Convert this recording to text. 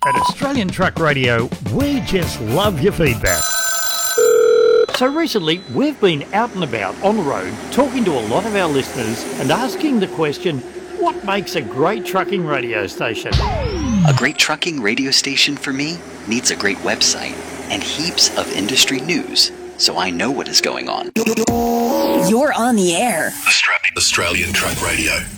At Australian Truck Radio, we just love your feedback. So recently, we've been out and about on the road talking to a lot of our listeners and asking the question, what makes a great trucking radio station? A great trucking radio station for me needs a great website and heaps of industry news, so I know what is going on. You're on the air. Australian Truck Radio.